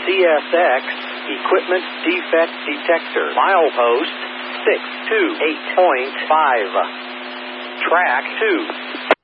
CSX Equipment Defect Detector. Milepost 628.5. Track 2.